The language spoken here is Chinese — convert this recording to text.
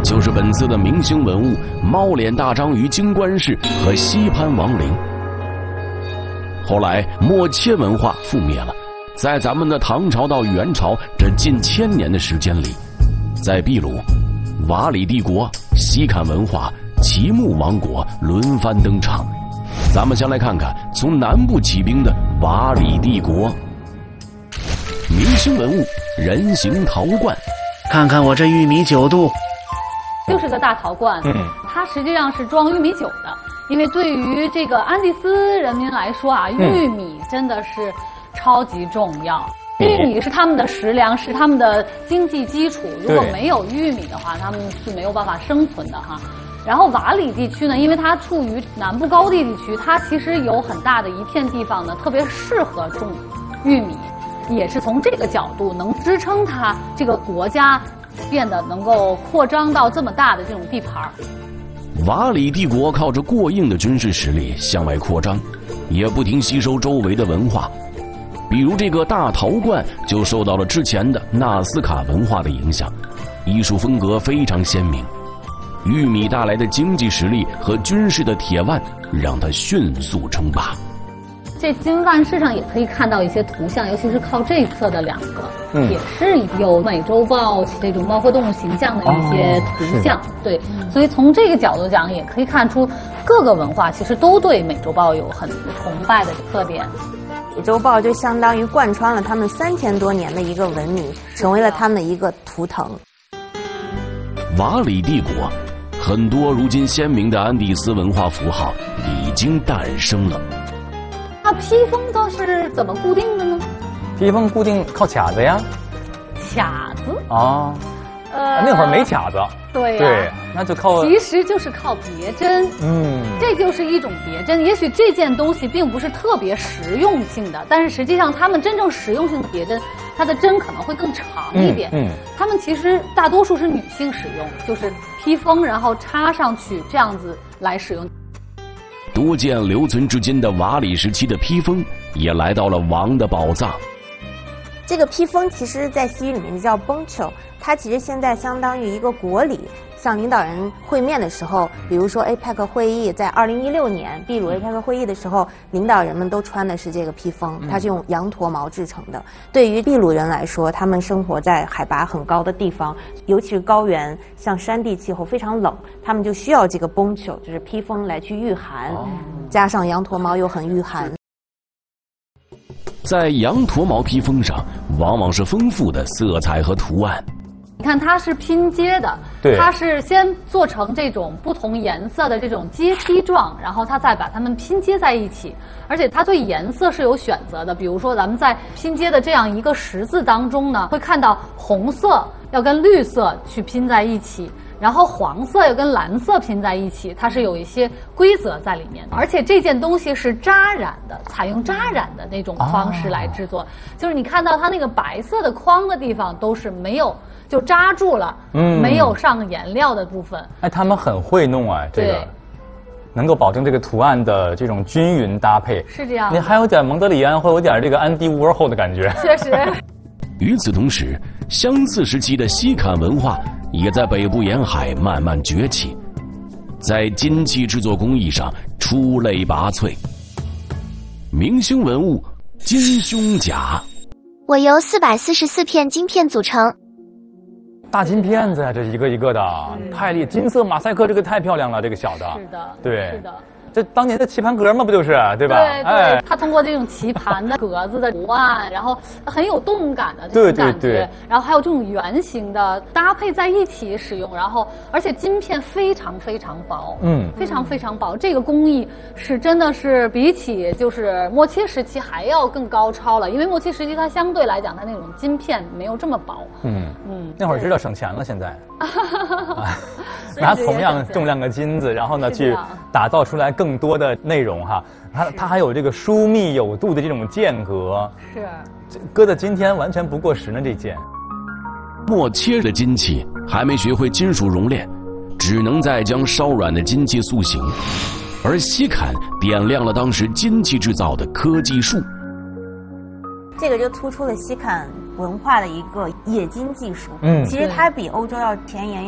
就是本次的明星文物猫脸大章鱼金冠饰和西潘王陵。后来莫切文化覆灭了，在咱们的唐朝到元朝这近1000年的时间里，在秘鲁、瓦里帝国、西坎文化、奇木王国轮番登场。咱们先来看看从南部起兵的瓦里帝国。明星文物人形陶罐， 看看我这玉米酒肚， 就是个大陶罐，它实际上是装玉米酒的。因为对于这个安第斯人民来说啊，玉米真的是超级重要。玉米是他们的食粮，是他们的经济基础。如果没有玉米的话，他们是没有办法生存的哈。然后瓦里地区呢，因为它处于南部高地地区，它其实有很大的一片地方呢，特别适合种玉米，也是从这个角度能支撑它这个国家变得能够扩张到这么大的这种地盘。 瓦里帝国靠着过硬的军事实力向外扩张，也不停吸收周围的文化。比如这个大陶罐就受到了之前的纳斯卡文化的影响，艺术风格非常鲜明。玉米带来的经济实力和军事的铁腕让它迅速称霸。 这金腕饰上也可以看到一些图像，尤其是靠这一侧的2个，也是有美洲豹这种猫科动物形象的一些图像。对，所以从这个角度讲，也可以看出各个文化其实都对美洲豹有很崇拜的特点。 美洲豹就相当于贯穿了他们3000多年的一个文明，成为了他们的一个图腾。 瓦里帝国很多如今鲜明的安第斯文化符号已经诞生了。 那披风都是怎么固定的呢？ 披风固定靠卡子呀。 卡子啊？那会儿没卡子。 对呀， 对，那就靠， 其实就是靠别针。这就是一种别针。也许这件东西并不是特别实用性的，但是实际上他们真正实用性的别针，它的针可能会更长一点。他们其实大多数是女性使用，就是披风然后插上去这样子来使用。 多见留存至今的瓦里时期的披风也来到了王的宝藏。 这个披风其实在西语里面就叫 poncho， 它其实现在相当于一个国礼，像领导人会面的时候，比如说 APEC 会议，在2016年秘鲁 APEC 会议的时候，领导人们都穿的是这个披风，它是用羊驼毛制成的。对于秘鲁人来说，他们生活在海拔很高的地方，尤其是高原，像山地气候非常冷，他们就需要这个 poncho， 就是披风来去御寒，加上羊驼毛又很御寒。 在羊驼毛披风上往往是丰富的色彩和图案。 你看它是拼接的，它是先做成这种不同颜色的这种阶梯状，然后它再把它们拼接在一起。而且它对颜色是有选择的，比如说咱们在拼接的这样一个十字当中呢，会看到红色要跟绿色去拼在一起，然后黄色要跟蓝色拼在一起，它是有一些规则在里面的。而且这件东西是扎染的，采用扎染的那种方式来制作，就是你看到它那个白色的框的地方都是没有就扎住了，没有上颜料的部分。 哎，他们很会弄啊，这个能够保证这个图案的这种均匀搭配。 是这样， 你还有点蒙德里安，会有点这个安迪沃霍的感觉。 确实。 与此同时，相似时期的西坎文化也在北部沿海慢慢崛起，在金器制作工艺上出类拔萃。明星文物金胸甲， 我由444片晶片组成。 大金片子呀，这一个一个的，太厉害！金色马赛克这个太漂亮了，这个小的。 是的， 对， 是的。 这当年的棋盘格嘛，不就是，对吧？ 对对，它通过这种棋盘的格子的图案，然后很有动感的这种感觉， 对， 然后还有这种圆形的搭配在一起使用，然后而且晶片非常非常薄，非常非常薄，这个工艺是真的是比起就是末期时期还要更高超了，因为末期时期它相对来讲它那种晶片没有这么薄， 那会儿知道省钱了，现在。拿同样重量的金子，然后呢去打造出来更多的内容哈。它还有这个疏密有度的这种间隔，是搁到今天完全不过时呢。这件末切的金器还没学会金属熔炼，只能再将稍软的金器塑形，而西坎点亮了当时金器制造的科技树。 这个就突出了西坎文化的一个冶金技术。其实它比欧洲要前沿